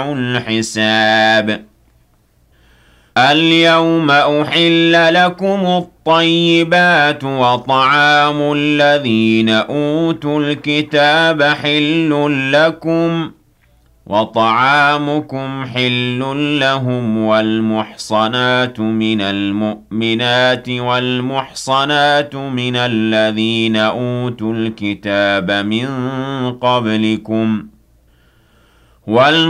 الحساب اليوم أحل لكم الطيبات وطعام الذين أوتوا الكتاب حل لكم وطعامكم حل لهم والمحصنات من المؤمنات والمحصنات من الذين أوتوا الكتاب من قبلكم